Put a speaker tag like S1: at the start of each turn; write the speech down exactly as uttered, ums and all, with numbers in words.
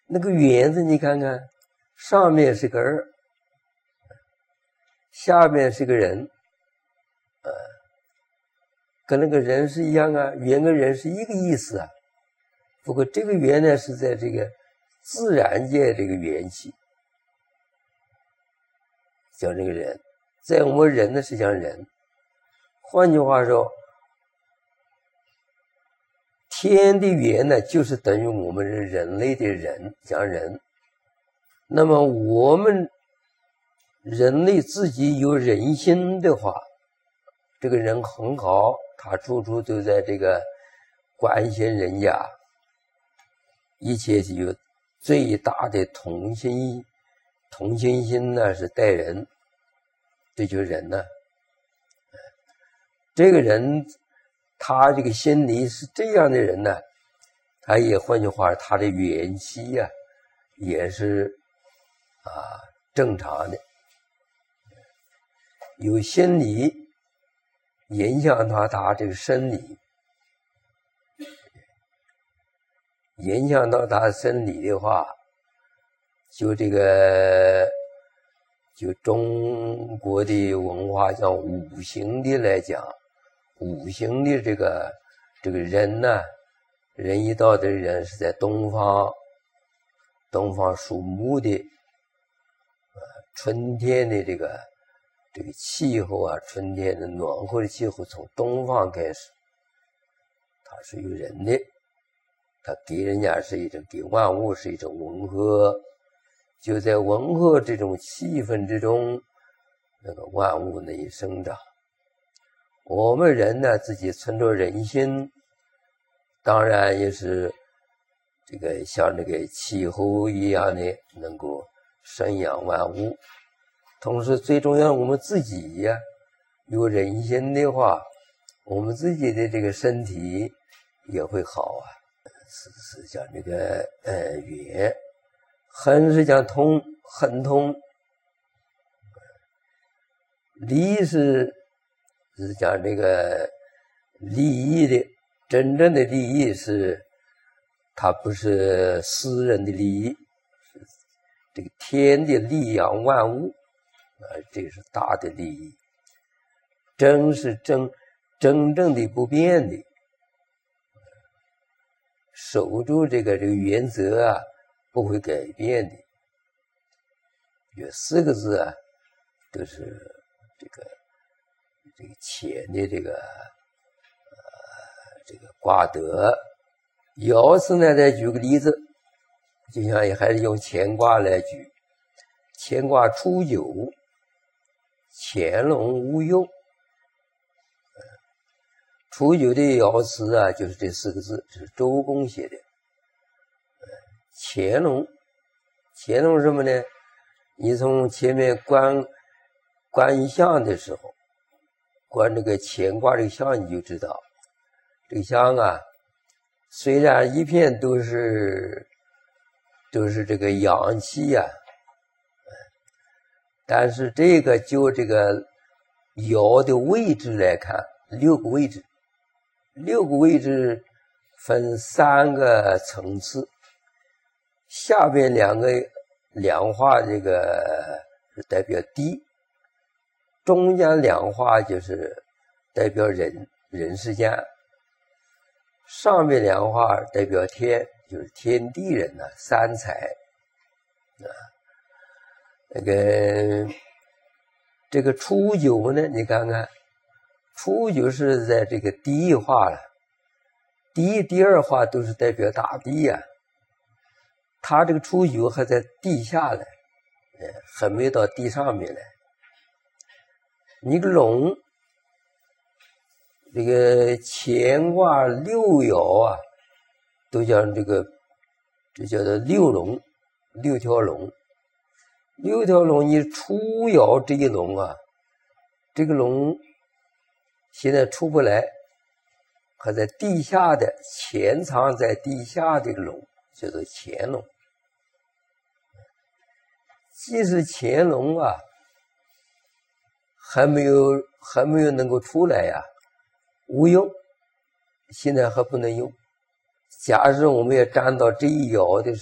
S1: 那个圆字你看看，上面是个二，下面是个人，呃，跟那个人是一样啊，圆跟人是一个意思啊。不过这个圆呢是在这个自然界这个元气，讲这个人，在我们人呢是讲人。换句话说，天的圆呢就是等于我们人类的人，讲人。那么我们人类自己有人心的话，这个人很好，他处处都在这个关心人家，一切就有最大的同情同情心呢，是待人，这就是人呢。这个人他这个心里是这样的人呢，他也换句话，他的元气呀、啊、也是啊正常的。有心理影响他他这个生理，影响到他生理的话，就这个就中国的文化讲五行的来讲，五行的这个这个人呢，人一道的人是在东方，东方属木的，呃，春天的这个这个气候啊，春天的暖和的气候从东方开始，它是有人的，它给人家是一种，给万物是一种温和，就在温和这种气氛之中，那个万物能以生长。我们人呢，自己存着人心，当然也是这个像这个气候一样的，能够生养万物。同时最重要，我们自己呀、啊，有人心的话，我们自己的这个身体也会好啊。是是讲这个呃圆，横是讲通，很通。利是是讲这个利益的，真正的利益是，它不是私人的利益，是这个天的利养万物。啊，这是大的利益。真是真真正的不变的，守住这个这个原则啊，不会改变的。有四个字啊，都是这个这个钱的这个呃这个卦德。爻辞呢，再举个例子，就像也还是用乾卦来举。乾卦初九。潜龙勿用，初九的爻辞啊，就是这四个字，这是周公写的。潜龙，潜龙是什么呢？你从前面观观象的时候，观这个乾卦这个象，你就知道，这个象啊，虽然一片都是都是这个阳气呀、啊。但是这个就这个爻的位置来看，六个位置，六个位置分三个层次，下边两个两画这个是代表地，中间两画就是代表人人世间，上面两画代表天，就是天地人呢、啊、三才啊。那个这个初九呢，你看看，初九是在这个第一画了，第一、第二画都是代表大地呀、啊，它这个初九还在地下来，还没到地上面来。你个龙，这个乾卦六爻啊，都叫这个，这叫做六龙，六条龙。六条龙，你初爻这一龙啊，这个龙现在出不来，还在地下的，潜藏在地下这个龙叫做潜龙。即使潜龙啊，还没有还没有能够出来呀、啊，无用，现在还不能用。假设我们也占到这一爻的时候。